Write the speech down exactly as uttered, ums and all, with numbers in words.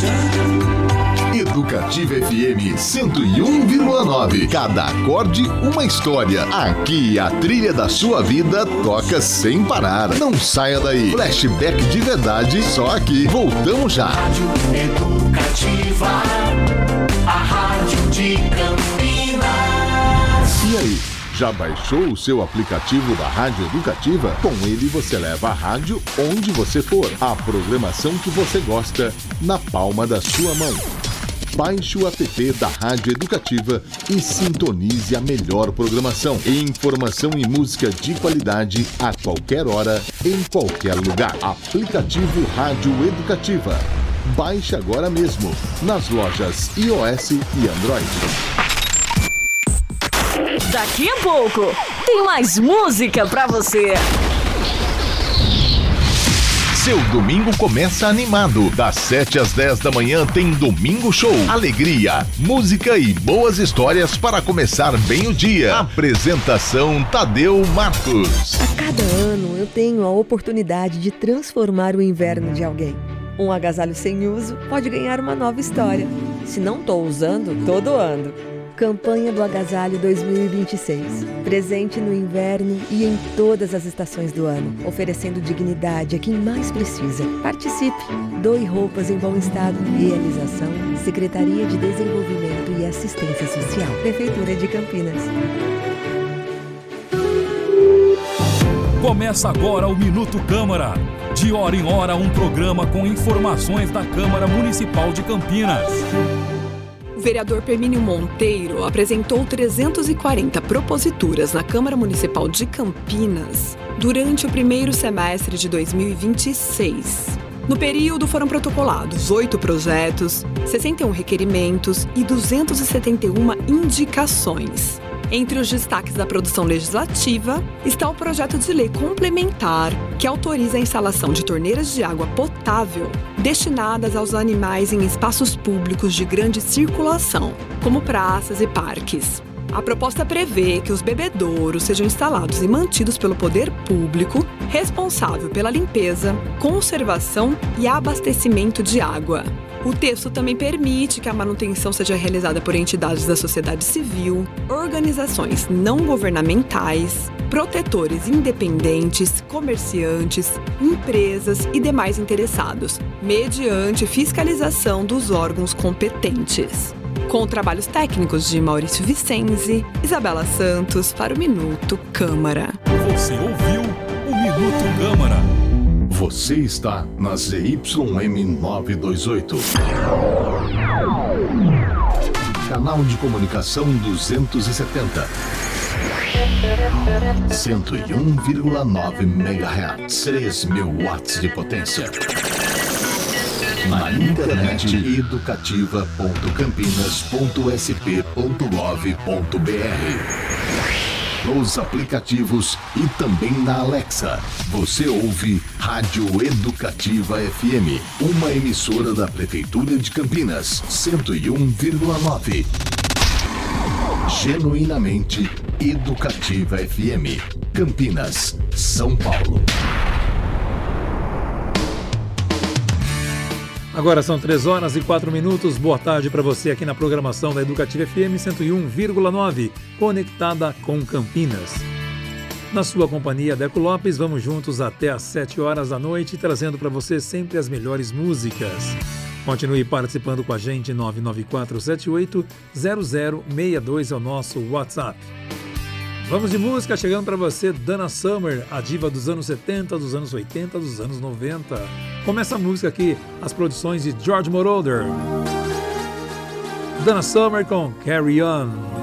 Educativa F M cento e um vírgula nove. Cada acorde uma história. Aqui a trilha da sua vida toca sem parar. Não saia daí. Flashback de verdade só aqui. Voltamos já. Rádio Educativa, a rádio de Campinas. E aí? Já baixou o seu aplicativo da Rádio Educativa? Com ele você leva a rádio onde você for. A programação que você gosta na palma da sua mão. Baixe o app da Rádio Educativa e sintonize a melhor programação. Informação e música de qualidade a qualquer hora, em qualquer lugar. Aplicativo Rádio Educativa. Baixe agora mesmo nas lojas iOS e Android. Daqui a pouco tem mais música pra você. Seu domingo começa animado. Das sete às dez da manhã tem Domingo Show. Alegria, música e boas histórias para começar bem o dia. Apresentação Tadeu Marcos. A cada ano eu tenho a oportunidade de transformar o inverno de alguém. Um agasalho sem uso pode ganhar uma nova história. Se não estou usando, tô doando. Campanha do Agasalho dois mil e vinte e seis. Presente no inverno e em todas as estações do ano, oferecendo dignidade a quem mais precisa. Participe! Doe roupas em bom estado. Realização: Secretaria de Desenvolvimento e Assistência Social. Prefeitura de Campinas. Começa agora o Minuto Câmara. De hora em hora, um programa com informações da Câmara Municipal de Campinas. O vereador Permínio Monteiro apresentou trezentas e quarenta proposituras na Câmara Municipal de Campinas durante o primeiro semestre de dois mil e vinte e seis. No período foram protocolados oito projetos, sessenta e um requerimentos e duzentas e setenta e uma indicações. Entre os destaques da produção legislativa está o projeto de lei complementar que autoriza a instalação de torneiras de água potável destinadas aos animais em espaços públicos de grande circulação, como praças e parques. A proposta prevê que os bebedouros sejam instalados e mantidos pelo poder público, responsável pela limpeza, conservação e abastecimento de água. O texto também permite que a manutenção seja realizada por entidades da sociedade civil, organizações não governamentais, protetores independentes, comerciantes, empresas e demais interessados, mediante fiscalização dos órgãos competentes. Com trabalhos técnicos de Maurício Vicenzi, Isabela Santos para o Minuto Câmara. Você ouviu o Minuto Câmara. Você está na Z Y M novecentos e vinte e oito. Canal de comunicação duzentos e setenta. cento e um vírgula nove megahertz. três mil watts de potência. Na internet educativa ponto campinas ponto s p ponto gov ponto b r. Nos aplicativos e também na Alexa. Você ouve Rádio Educativa F M, uma emissora da Prefeitura de Campinas, cento e um vírgula nove. Genuinamente Educativa F M, Campinas, São Paulo. Agora são três horas e quatro minutos. Boa tarde para você aqui na programação da Educativa F M cento e um vírgula nove, conectada com Campinas. Na sua companhia, Deco Lopes, vamos juntos até às sete horas da noite, trazendo para você sempre as melhores músicas. Continue participando com a gente, nove nove quatro sete oito zero zero seis dois é o nosso WhatsApp. Vamos de música, chegando para você, Donna Summer, a diva dos anos setenta, dos anos oitenta, dos anos noventa. Começa a música aqui, as produções de George Moroder. Donna Summer com Carry On.